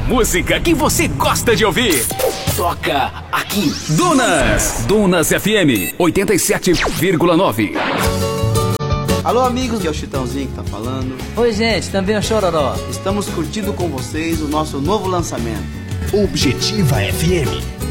música que você gosta de ouvir. Toca aqui. Dunas FM 87,9. Alô, amigos, aqui é o Chitãozinho que tá falando. Oi, gente, também é o Chororó. Estamos curtindo com vocês o nosso novo lançamento. Objetiva FM